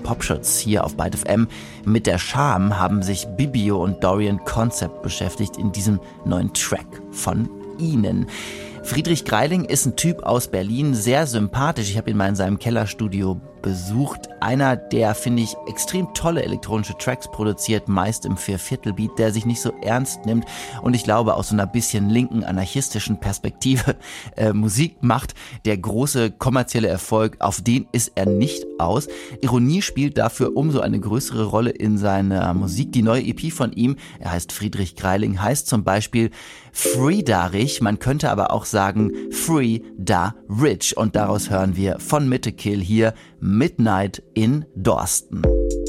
Popschutz hier auf Byte FM. Mit der Scham haben sich Bibio und Dorian Concept beschäftigt in diesem neuen Track von ihnen. Friedrich Greiling ist ein Typ aus Berlin, sehr sympathisch. Ich habe ihn mal in seinem Kellerstudio besucht. Einer, der, finde ich, extrem tolle elektronische Tracks produziert, meist im Vierviertelbeat, der sich nicht so ernst nimmt und ich glaube aus so einer bisschen linken, anarchistischen Perspektive Musik macht. Der große kommerzielle Erfolg, auf den ist er nicht aus. Ironie spielt dafür umso eine größere Rolle in seiner Musik. Die neue EP von ihm, er heißt Friedrich Greiling, heißt zum Beispiel Friedarich, man könnte aber auch sagen Free Da Rich und daraus hören wir von Mitte Kill hier Midnight in Dorsten.